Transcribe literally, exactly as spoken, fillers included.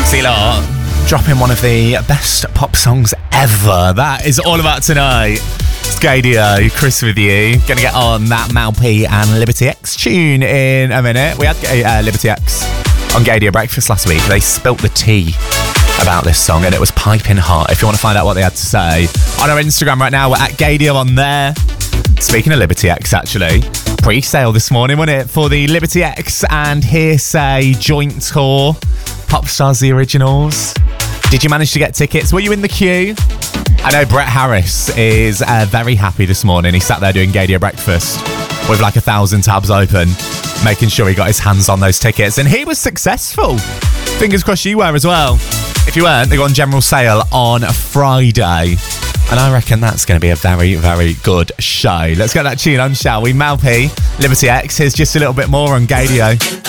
See, lot, dropping one of the best pop songs ever. That is all about tonight. It's Gadio, Chris with you. Gonna get on that Mal P and Liberty X tune in a minute. We had uh, Liberty X on Gadio Breakfast last week. They spilt the tea about this song and it was piping hot. If you want to find out what they had to say, on our Instagram right now, we're at Gadio on there. Speaking of Liberty X, actually, pre-sale this morning, wasn't it, for the Liberty X and Hearsay joint tour, Popstars The Originals. Did you manage to get tickets? Were you in the queue? I know Brett Harris is uh, very happy this morning. He sat there doing Gadio Breakfast with like a thousand tabs open, making sure he got his hands on those tickets, and he was successful. Fingers crossed you were as well. If you weren't, they go on general sale on Friday. And I reckon that's going to be a very, very good show. Let's get that tune on, shall we? Mal P, Liberty X. Here's just a little bit more on Gadio.